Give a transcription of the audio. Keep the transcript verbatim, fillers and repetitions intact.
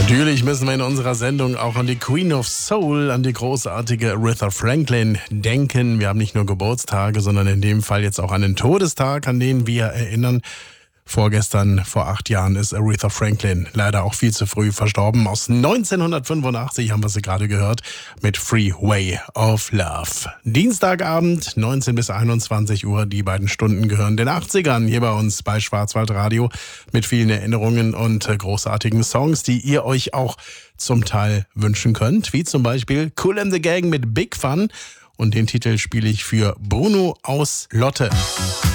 Natürlich müssen wir in unserer Sendung auch an die Queen of Soul, an die großartige Aretha Franklin denken. Wir haben nicht nur Geburtstage, sondern in dem Fall jetzt auch einen Todestag, an den wir erinnern. Vorgestern, vor acht Jahren, ist Aretha Franklin leider auch viel zu früh verstorben. Aus neunzehnhundertfünfundachtzig haben wir sie gerade gehört mit Freeway of Love. Dienstagabend, neunzehn bis einundzwanzig Uhr. Die beiden Stunden gehören den achtzigern hier bei uns bei Schwarzwaldradio mit vielen Erinnerungen und großartigen Songs, die ihr euch auch zum Teil wünschen könnt. Wie zum Beispiel Kool and the Gang mit Big Fun. Und den Titel spiele ich für Bruno aus Lotte.